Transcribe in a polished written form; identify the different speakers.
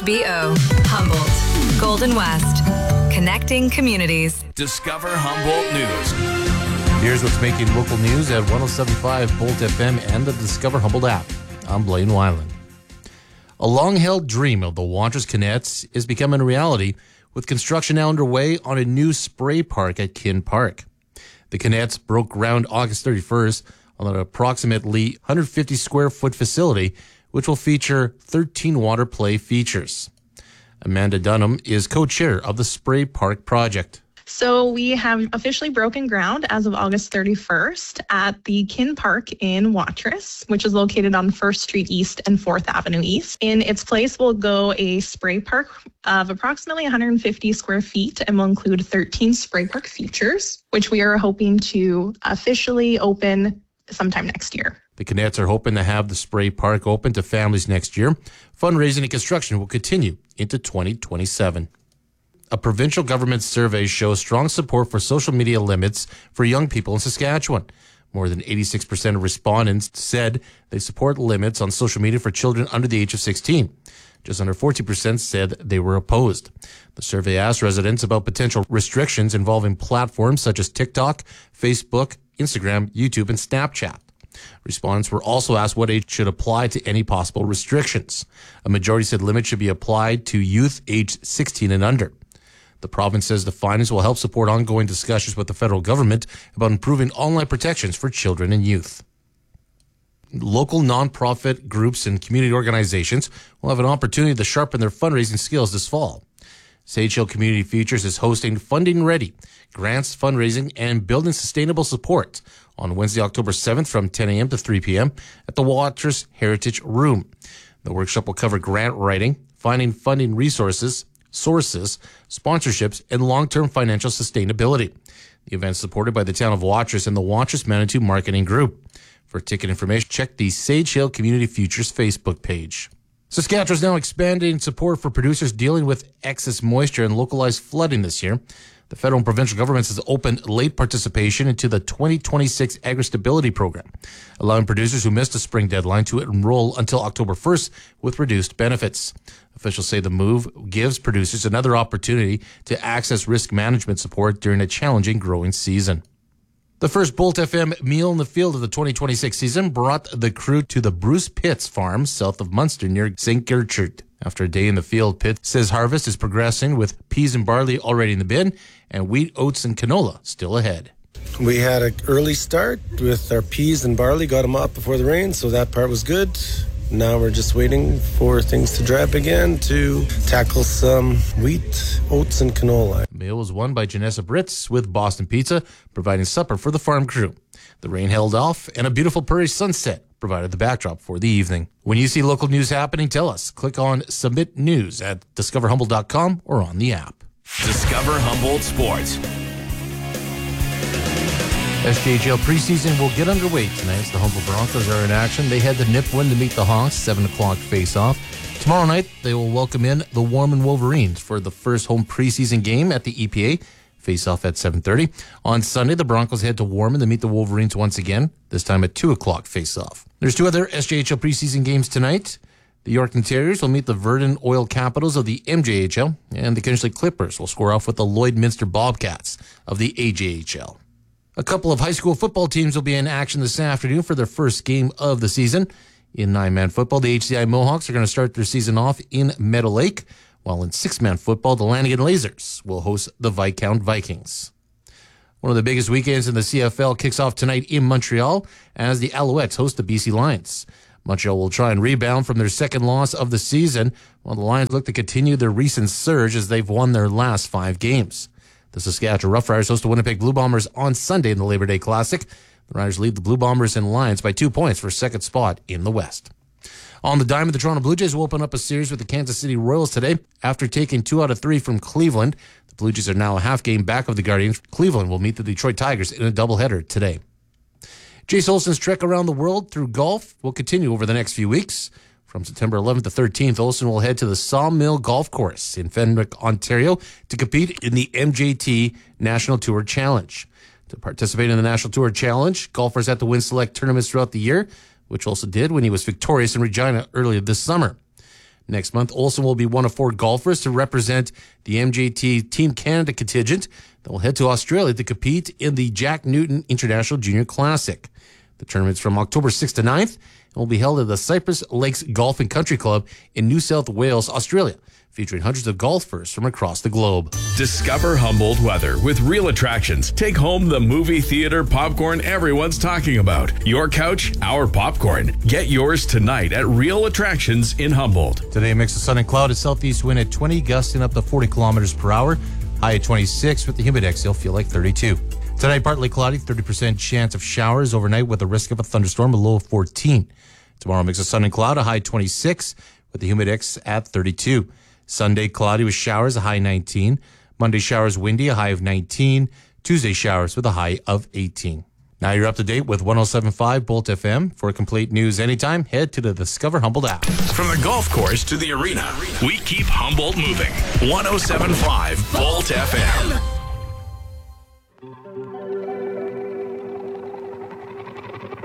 Speaker 1: HBO, Humboldt, Golden West, connecting communities.
Speaker 2: Discover Humboldt News.
Speaker 3: Here's what's making local news at 107.5 Bolt FM and the Discover Humboldt app. I'm Blaine Weiland. A long-held dream of the Watrous Canettes is becoming a reality with construction now underway on a new spray park at Kin Park. The Canettes broke ground August 31st on an approximately 150 square foot facility, which will feature 13 water play features. Amanda Dunham is co-chair of the Spray Park project.
Speaker 4: So we have officially broken ground as of August 31st at the Kin Park in Watrous, which is located on 1st Street East and 4th Avenue East. In its place will go a spray park of approximately 150 square feet and will include 13 spray park features, which we are hoping to officially open sometime next year.
Speaker 3: The Canettes are hoping to have the spray park open to families next year. Fundraising and construction will continue into 2027. A provincial government survey shows strong support for social media limits for young people in Saskatchewan. More than 86% of respondents said they support limits on social media for children under the age of 16. Just under 40% said they were opposed. The survey asked residents about potential restrictions involving platforms such as TikTok, Facebook, Instagram, YouTube, and Snapchat. Respondents were also asked what age should apply to any possible restrictions. A majority said limits should be applied to youth aged 16 and under. The province says the findings will help support ongoing discussions with the federal government about improving online protections for children and youth. Local nonprofit groups and community organizations will have an opportunity to sharpen their fundraising skills this fall. Sage Hill Community Futures is hosting Funding Ready, grants, fundraising, and building sustainable support on Wednesday, October 7th from 10 a.m. to 3 p.m. at the Watrous Heritage Room. The workshop will cover grant writing, finding funding resources, sources, sponsorships, and long-term financial sustainability. The event is supported by the town of Watrous and the Watrous Manitou Marketing Group. For ticket information, check the Sage Hill Community Futures Facebook page. Saskatchewan is now expanding support for producers dealing with excess moisture and localized flooding this year. The federal and provincial governments has opened late participation into the 2026 Agri-Stability Program, allowing producers who missed a spring deadline to enroll until October 1st with reduced benefits. Officials say the move gives producers another opportunity to access risk management support during a challenging growing season. The first Bolt FM meal in the field of the 2026 season brought the crew to the Bruce Pitts farm south of Munster near St. Gertrude. After a day in the field, Pitts says harvest is progressing with peas and barley already in the bin and wheat, oats, and canola still ahead.
Speaker 5: We had an early start with our peas and barley, got them up before the rain, so that part was good. Now we're just waiting for things to dry up again to tackle some wheat, oats, and canola.
Speaker 3: The meal was won by Janessa Britz with Boston Pizza, providing supper for the farm crew. The rain held off, and a beautiful prairie sunset provided the backdrop for the evening. When you see local news happening, tell us. Click on Submit News at discoverhumboldt.com or on the app.
Speaker 2: Discover Humboldt Sports.
Speaker 3: SJHL preseason will get underway tonight as the Humboldt Broncos are in action. They head to Nipawin to meet the Hawks, 7 o'clock face-off. Tomorrow night, they will welcome in the Warman Wolverines for the first home preseason game at the EPA. Face-off at 7:30. On Sunday, the Broncos head to Warman to meet the Wolverines once again, this time at 2 o'clock face-off. There's two other SJHL preseason games tonight. The Yorkton Terriers will meet the Verdun Oil Capitals of the MJHL, and the Kinsley Clippers will square off with the Lloydminster Bobcats of the AJHL. A couple of high school football teams will be in action this afternoon for their first game of the season. In 9-man football, the HCI Mohawks are going to start their season off in Meadow Lake, while in 6-man football, the Lanigan Lasers will host the Viscount Vikings. One of the biggest weekends in the CFL kicks off tonight in Montreal as the Alouettes host the BC Lions. Montreal will try and rebound from their second loss of the season, while the Lions look to continue their recent surge as they've won their last 5 games. The Saskatchewan Roughriders host the Winnipeg Blue Bombers on Sunday in the Labor Day Classic. The Riders lead the Blue Bombers and Lions by 2 points for second spot in the West. On the diamond, the Toronto Blue Jays will open up a series with the Kansas City Royals today. After taking 2 out of 3 from Cleveland, the Blue Jays are now a half game back of the Guardians. Cleveland will meet the Detroit Tigers in a doubleheader today. Jace Olson's trek around the world through golf will continue over the next few weeks. From September 11th to 13th, Olson will head to the Sawmill Golf Course in Fenwick, Ontario, to compete in the MJT National Tour Challenge. To participate in the National Tour Challenge, golfers have to win select tournaments throughout the year, which Olson did when he was victorious in Regina earlier this summer. Next month, Olsen will be one of 4 golfers to represent the MJT Team Canada contingent that will head to Australia to compete in the Jack Newton International Junior Classic. The tournament's from October 6th to 9th and will be held at the Cypress Lakes Golf and Country Club in New South Wales, Australia, featuring hundreds of golfers from across the globe.
Speaker 2: Discover Humboldt weather with Real Attractions. Take home the movie theater popcorn everyone's talking about. Your couch, our popcorn. Get yours tonight at Real Attractions in Humboldt.
Speaker 3: Today, a mix of sun and cloud, a southeast wind at 20, gusting up to 40 kilometers per hour. High at 26 with the humidex. It'll feel like 32. Tonight, partly cloudy, 30% chance of showers overnight with a risk of a thunderstorm, a low of 14. Tomorrow, mix of sun and cloud, a high 26 with the humidex at 32. Sunday, cloudy with showers, a high 19. Monday, showers, windy, a high of 19. Tuesday, showers with a high of 18. Now you're up to date with 107.5 Bolt FM. For complete news anytime, head to the Discover Humboldt app.
Speaker 2: From the golf course to the arena, we keep Humboldt moving. 107.5 Bolt FM.